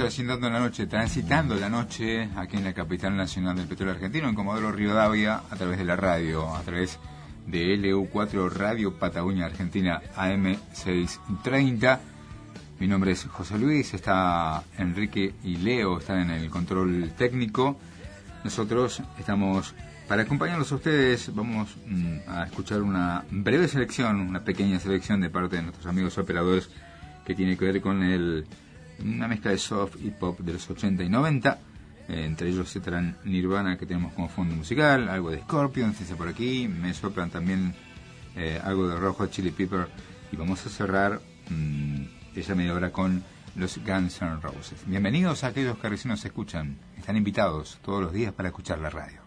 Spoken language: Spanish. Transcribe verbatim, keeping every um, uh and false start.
trascendando la noche, transitando la noche aquí en la capital nacional del petróleo argentino, en Comodoro Rivadavia, a través de la radio, a través de L U cuatro Radio Patagonia Argentina A M seiscientos treinta. Mi nombre es José Luis, está Enrique y Leo, están en el control técnico. Nosotros estamos para acompañarlos a ustedes. Vamos mm, a escuchar una breve selección, una pequeña selección de parte de nuestros amigos operadores que tiene que ver con el, una mezcla de soft y pop de los ochenta y noventa. Eh, entre ellos estarán Nirvana, que tenemos como fondo musical, algo de Scorpions, dice por aquí, me soplan también eh, algo de Red Hot Chili Pepper, y vamos a cerrar mmm, esa media hora con los Guns N' Roses. Bienvenidos a aquellos que recién nos escuchan, están invitados todos los días para escuchar la radio.